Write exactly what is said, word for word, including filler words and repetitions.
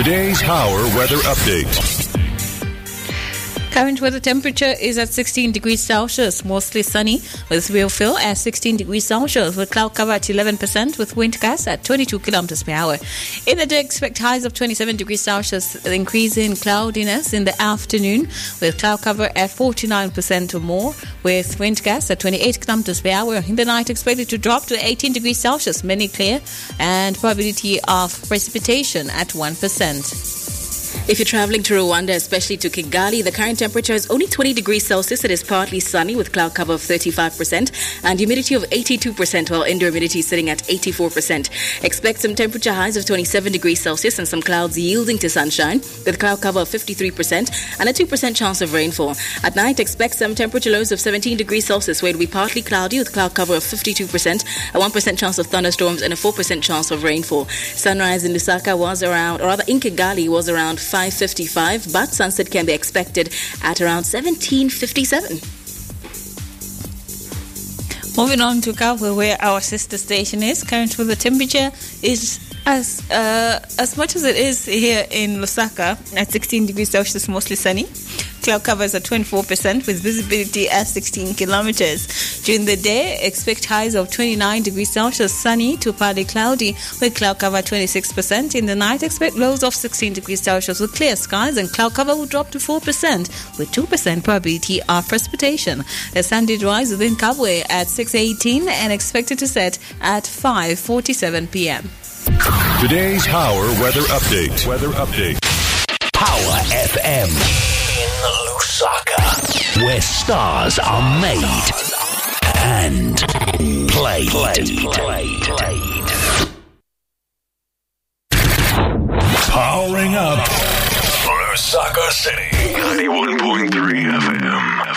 Today's Power Weather Update. Current weather temperature is at sixteen degrees Celsius, mostly sunny, with real feel at sixteen degrees Celsius, with cloud cover at eleven percent, with wind gusts at twenty-two kilometers per hour. In the day, expect highs of twenty-seven degrees Celsius, increase in cloudiness in the afternoon, with cloud cover at forty-nine percent or more, with wind gusts at twenty-eight kilometers per hour. In the night, expected to drop to eighteen degrees Celsius, mainly clear, and probability of precipitation at one percent. If you're traveling to Rwanda, especially to Kigali, the current temperature is only twenty degrees Celsius. It is partly sunny with cloud cover of thirty-five percent and humidity of eighty-two percent, while indoor humidity is sitting at eighty-four percent. Expect some temperature highs of twenty-seven degrees Celsius and some clouds yielding to sunshine with cloud cover of fifty-three percent and a two percent chance of rainfall. At night, expect some temperature lows of seventeen degrees Celsius, where it will be partly cloudy with cloud cover of fifty-two percent, a one percent chance of thunderstorms and a four percent chance of rainfall. Sunrise in Lusaka was around, or rather in Kigali was around five fifty-five, but sunset can be expected at around seventeen fifty-seven. Moving on to Kabwe, where our sister station is. Current weather temperature is as uh, as much as it is here in Lusaka at sixteen degrees Celsius, mostly sunny. Cloud covers at twenty-four percent with visibility at sixteen kilometers. During the day, expect highs of twenty-nine degrees Celsius, sunny to partly cloudy with cloud cover at twenty-six percent. In the night, expect lows of sixteen degrees Celsius with clear skies, and cloud cover will drop to four percent with two percent probability of precipitation. The sun did rise within Kabwe at six eighteen and expected to set at five forty-seven p.m. Today's Power Weather Update. Weather Update. Power F M. Lusaka, where stars are made and played. played, played, played. Powering up Lusaka City. ninety-one point three F M.